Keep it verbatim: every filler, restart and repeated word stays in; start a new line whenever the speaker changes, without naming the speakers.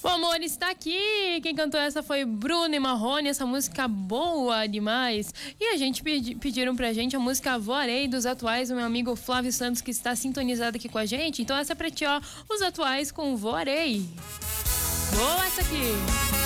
O amor está aqui. Quem cantou essa foi Bruno e Marrone, essa música boa demais. E a gente pedi, pediram pra gente a música Voarei dos Atuais, o meu amigo Flávio Santos, que está sintonizado aqui com a gente. Então essa é pra ti, ó, os Atuais com Voarei. Boa essa aqui.